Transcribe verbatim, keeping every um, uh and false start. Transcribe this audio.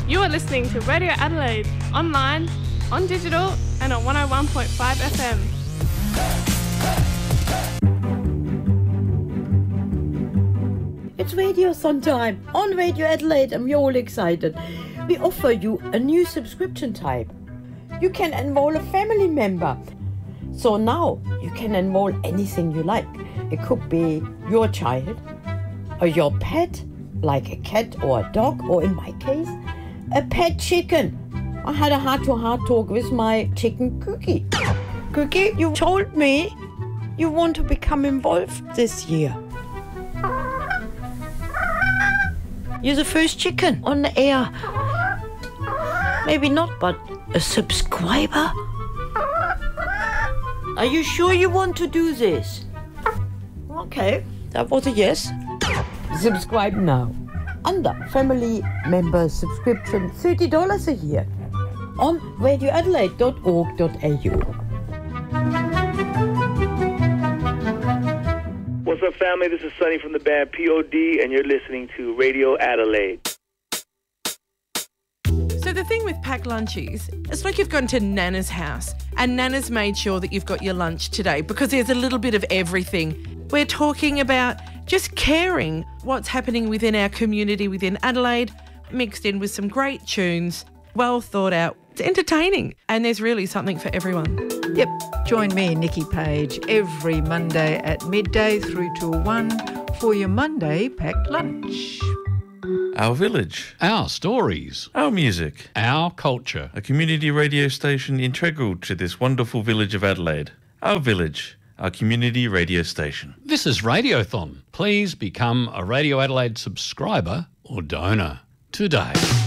You are listening to Radio Adelaide, online, on digital and on one oh one point five F M. It's Radiothon time on Radio Adelaide and we're all excited. We offer you a new subscription type. You can enroll a family member. So now you can enroll anything you like. It could be your child or your pet, like a cat or a dog, or in my case, a pet chicken. I had a heart-to-heart talk with my chicken Cookie. Cookie, you told me you want to become involved this year. You're the first chicken on the air. Maybe not, but a subscriber? Are you sure you want to do this? Okay, that was a yes. Subscribe now. Under family member subscription, thirty dollars a year. On radio adelaide dot org dot a u. What's up, family? This is Sonny from the band P O D, and you're listening to Radio Adelaide. So the thing with packed lunchies, it's like you've gone to Nana's house and Nana's made sure that you've got your lunch today because there's a little bit of everything. We're talking about just caring what's happening within our community within Adelaide, mixed in with some great tunes, well thought out. It's entertaining and there's really something for everyone. Yep, join me, Nikki Page, every Monday at midday through till one for your Monday packed lunch. Our village. Our stories. Our music. Our culture. A community radio station integral to this wonderful village of Adelaide. Our village. Our community radio station. This is Radiothon. Please become a Radio Adelaide subscriber or donor today.